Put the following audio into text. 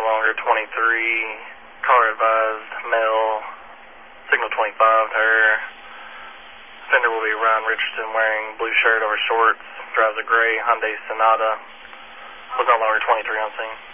longer 23, car advised, male, signal 25 to her. Offender will be Ryan Richardson wearing blue shirt over shorts, drives a gray Hyundai Sonata, was no longer 23 on scene.